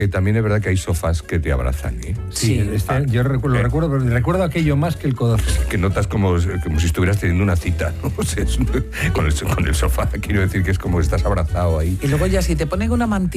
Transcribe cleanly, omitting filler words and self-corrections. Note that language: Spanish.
Que también es verdad que hay sofás que te abrazan, ¿eh? Sí, yo recuerdo aquello más que el codazo. Que notas como si estuvieras teniendo una cita, ¿no? O sea, con el sofá, quiero decir que es como que estás abrazado ahí. Y luego ya si te ponen una mantilla